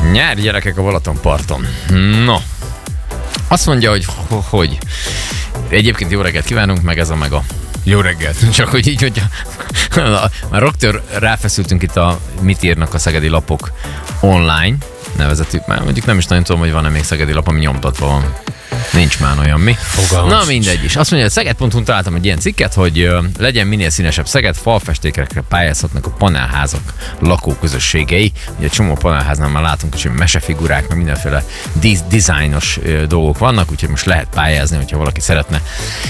Nyári gyerekek a Balatonparton. No. Azt mondja, hogy egyébként jó reggelt kívánunk, meg ez a meg a. Jó reggelt. Csak hogy így, hogyha már rögtön ráfeszültünk itt mit írnak a szegedi lapok online nevezetük, már mondjuk nem is nagyon tudom, hogy van-e még szegedi lap, ami nyomtatva van. Nincs már olyan mi. Fogalmas. Na mindegy is. Azt mondja, hogy Szeged.hu-n találtam egy ilyen cikket, hogy legyen minél színesebb Szeged, falfestékekre pályázhatnak a panelházak lakóközösségei. Ugye csomó panelháznál már látunk, hogy mesefigurák, meg mindenféle dizájnos dolgok vannak, úgyhogy most lehet pályázni, hogyha valaki szeretne.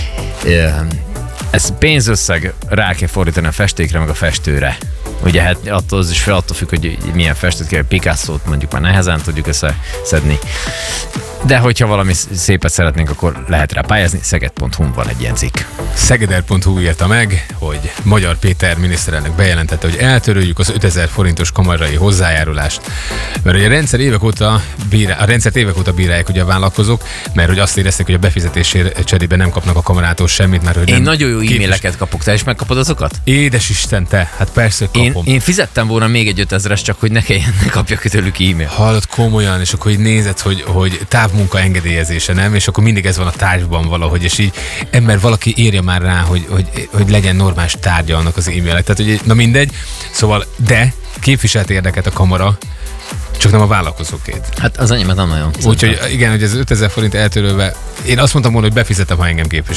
Ez pénzösszeg rá kell fordítani a festékre, meg a festőre. Ugye hát attól függ, hogy milyen festőt kell, Picasso-t mondjuk már nehezen tudjuk összeszedni. De hogyha valami szépet szeretnénk, akkor lehet rá pályázni. Szeged.hu-n van egy ilyen cikk. Szegeder.hu írta meg, hogy Magyar Péter miniszterelnök bejelentette, hogy eltöröljük az 5000 forintos kamarai hozzájárulást. Mert ugye a rendszert évek óta bírálják ugye a vállalkozók, mert hogy azt érezték, hogy a befizetésért cserébe nem kapnak a kamarától semmit, mert hogy én nagyon jó e-maileket kapok, te is megkapod azokat? Édes Isten, te, hát persze kapom. Én fizettem volna még egy 5000-es, csak hogy ne kapjak tőlük e-mail. Hallod, komolyan, és akkor így nézed, hogy távmunka engedélyezése, nem? És akkor mindig ez van a tárgyban valahogy, és így ember valaki írja már rá, hogy legyen normális tárgya annak az e-mailek. Tehát, hogy na mindegy. Szóval, de képviselt érdeket a kamara, csak nem a vállalkozókét. Hát az enyémet nem nagyon. Úgyhogy igen, hogy ez 5000 forint eltörölve, én azt mondtam volna, hogy befizetem, ha engem képvisel.